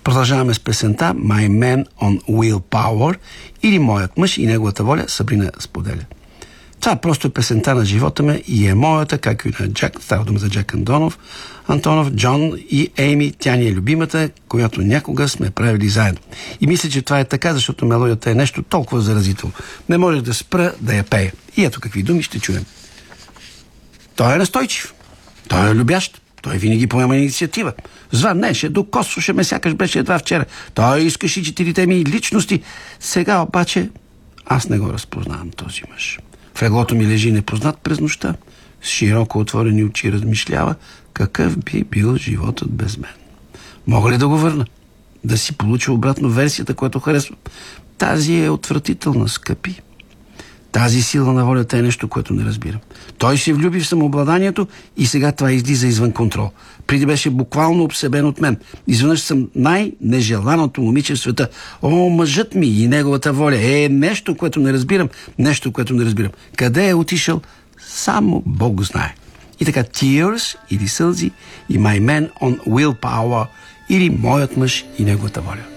Продължаваме с песента My Man on Willpower или Моят мъж и неговата воля, Сабрина споделя. Това просто е песента на живота ме и е моята, както и на Джак, става дума за Джак Антонов, Джон и Ейми, тя ни е любимата, която някога сме правили заедно. И мисля, че това е така, защото мелодията е нещо толкова заразително. Не можеш да спра да я пее. И ето какви думи ще чуем. Той е настойчив, той е любящ, той винаги поема инициатива. Звъннеше, докосваше ме, сякаш беше едва вчера. Той искаше 4 ми личности. Сега обаче аз не го разпознавам този мъж. В леглото ми лежи непознат през нощта. С широко отворени очи размишлява какъв би бил животът без мен. Мога ли да го върна? Да си получа обратно версията, която харесвам. Тази е отвратителна, скъпи. Тази сила на волята е нещо, което не разбирам. Той се влюби в самообладанието и сега това излиза извън контрол. Преди беше буквално обсебен от мен. Изведнъж съм най-нежеланото момиче в света. О, мъжът ми и неговата воля е нещо, което не разбирам. Нещо, което не разбирам. Къде е отишъл? Само Бог знае. И така, Tears или сълзи и My Man on Willpower или Моят мъж и неговата воля.